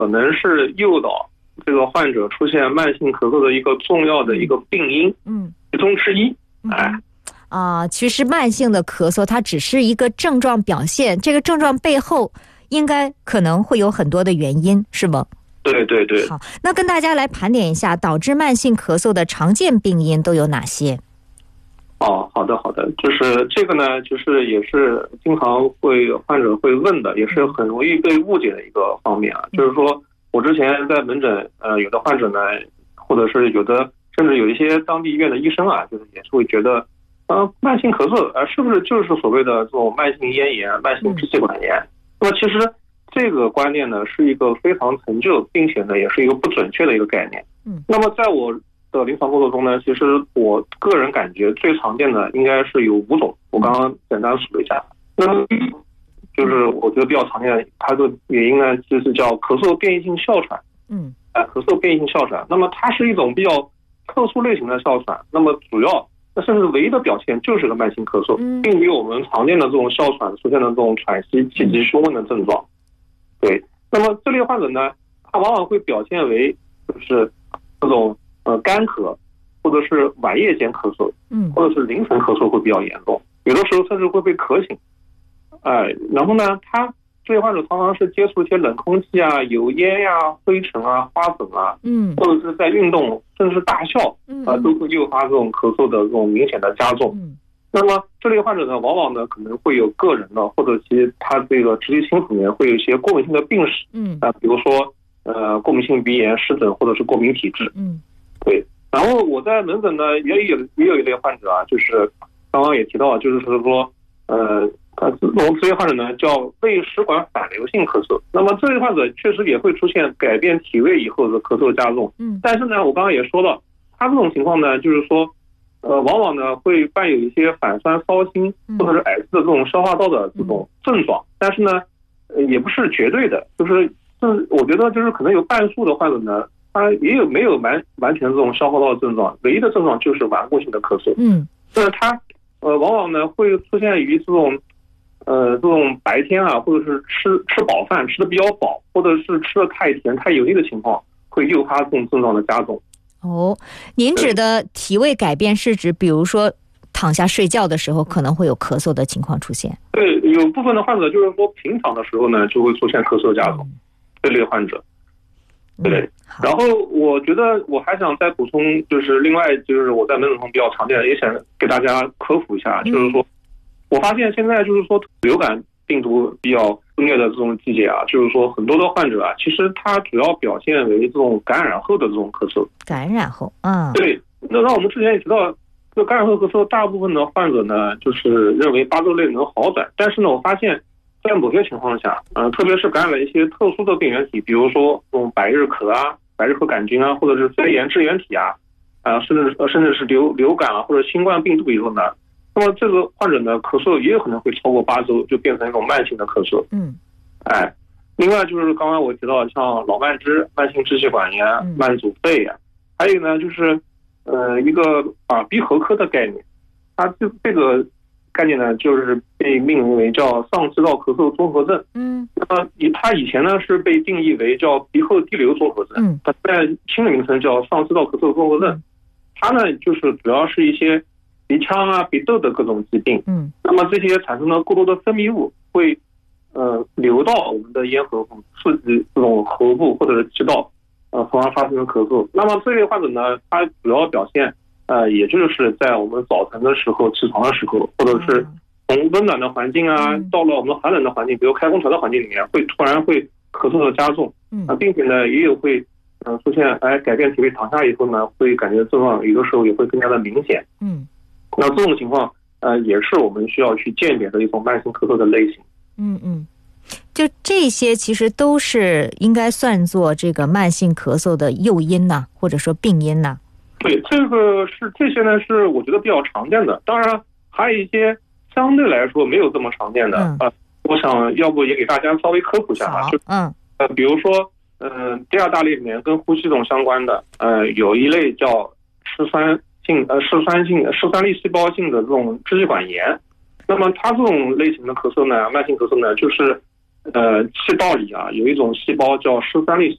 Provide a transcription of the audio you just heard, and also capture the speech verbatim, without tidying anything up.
可能是诱导这个患者出现慢性咳嗽的一个重要的一个病因，嗯，其中之一。哎， 啊、呃，其实慢性的咳嗽它只是一个症状表现，这个症状背后应该可能会有很多的原因，是吗？ 对对对。 好，那跟大家来盘点一下导致慢性咳嗽的常见病因都有哪些？ 哦，好的好的，就是这个呢，就是也是经常会患者会问的，也是很容易被误解的一个方面啊。嗯、就是说我之前在门诊，呃，有的患者呢，或者是有的，甚至有一些当地医院的医生啊，就是也是会觉得，呃，慢性咳嗽，呃，是不是就是所谓的这种慢性咽炎、慢性支气管炎？嗯、那么其实这个观念呢，是一个非常陈旧，并且呢，也是一个不准确的一个概念。嗯，那么在我的临床工作中呢，其实我个人感觉最常见的应该是有五种，我刚刚简单数了一下。那么就是我觉得比较常见的，它的原因呢，就是叫咳嗽变异性哮喘。嗯，啊，咳嗽变异性哮喘，那么它是一种比较特殊类型的哮喘，那么主要那甚至唯一的表现就是个慢性咳嗽，并没有我们常见的这种哮喘出现的这种喘息、气急胸闷的症状。对，那么这类患者呢，它往往会表现为就是这种呃干咳，或者是晚夜间咳嗽，嗯，或者是凌晨咳嗽会比较严重，有的时候甚至会被咳醒。哎、呃，然后呢，他这类患者常常是接触一些冷空气啊、油烟呀、啊、灰尘啊、花粉啊，嗯，或者是在运动，甚至是大笑，嗯，啊、呃，都会诱发这种咳嗽的这种明显的加重。嗯，那么这类患者呢，往往呢可能会有个人的或者其他这个直系亲属里面会有一些过敏性的病史，嗯，啊、呃，比如说呃过敏性鼻炎、湿疹或者是过敏体质，嗯，对。然后我在门诊呢也有也有一类患者啊，就是刚刚也提到，就是说呃。呃，我们这类患者呢叫胃食管反流性咳嗽。那么这类患者确实也会出现改变体位以后的咳嗽加重。嗯，但是呢，我刚刚也说了，他这种情况呢，就是说，呃，往往呢会伴有一些反酸、烧心或者是癌症的这种消化道的这种症状。但是呢，呃，也不是绝对的，就是是我觉得就是可能有半数的患者呢，他也有没有完完全这种消化道的症状，唯一的症状就是顽固性的咳嗽。嗯，那他呃往往呢会出现于这种。呃，这种白天啊，或者是吃吃饱饭吃的比较饱，或者是吃的太甜太油腻的情况，会诱发这种症状的加重。 哦，您指的体位改变是指，比如说躺下睡觉的时候可能会有咳嗽的情况出现？ 对，有部分的患者就是说平躺的时候呢，就会出现咳嗽加重，嗯、这类患者。对，嗯、然后我觉得我还想再补充，就是另外就是我在门诊中比较常见的，也想给大家科普一下，嗯、就是说。我发现现在就是说流感病毒比较肆虐的这种季节啊，就是说很多的患者啊，其实它主要表现为这种感染后的这种咳嗽。 感染后，嗯， 对。那那我们之前也提到，这感染后咳嗽，大部分的患者呢，就是认为八周内能好转。但是呢，我发现，在某些情况下，嗯、呃，特别是感染了一些特殊的病原体，比如说这种百日咳啊、百日咳杆菌啊，或者是肺炎支原体啊，啊、呃，甚至呃甚至是流流感啊或者新冠病毒以后呢。那么这个患者呢，咳嗽也有可能会超过八周，就变成一种慢性的咳嗽。嗯，哎，另外就是刚刚我提到像老慢支、慢性支气管炎、嗯、慢阻肺呀、啊，还有呢就是呃一个耳鼻喉科的概念，它这这个概念呢就是被命名为叫上气道咳嗽综合症。嗯，那么以它以前呢是被定义为叫鼻后滴流综合症，嗯，它现在新的名称叫上气道咳嗽综合症。它呢就是主要是一些鼻腔啊、鼻窦的各种疾病，嗯，那么这些产生的过多的分泌物会，呃，流到我们的咽喉部，刺激这种喉部或者是气道，呃，从而发生咳嗽。那么这类患者呢，他主要表现，呃，也就是在我们早晨的时候、起床的时候，或者是从温暖的环境啊，到了我们寒冷的环境，比如开空调的环境里面，会突然会咳嗽的加重，嗯，啊，并且呢，也有会。嗯、呃，出现哎改变体位躺下以后呢，会感觉症状有的时候也会更加的明显。嗯，那这种情况呃也是我们需要去鉴别的一种慢性咳嗽的类型。 嗯嗯，就这些其实都是应该算作这个慢性咳嗽的诱因呐、啊，或者说病因呐、啊。 对，这个是这些呢是我觉得比较常见的，当然还有一些相对来说没有这么常见的。嗯、呃，我想要不也给大家稍微科普一下吧。就嗯呃，比如说。嗯、呃，第二大类里面跟呼吸系统相关的，呃，有一类叫嗜酸性呃嗜酸性嗜酸粒细胞性的这种支气管炎。那么它这种类型的咳嗽呢，慢性咳嗽呢，就是呃气道里啊有一种细胞叫嗜酸粒